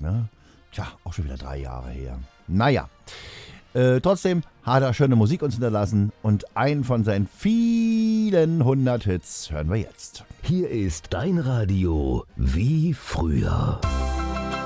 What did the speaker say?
ne? Tja, auch schon wieder 3 Jahre her. Naja, trotzdem hat er schöne Musik uns hinterlassen und einen von seinen vielen 100 Hits hören wir jetzt. Hier ist dein Radio wie früher.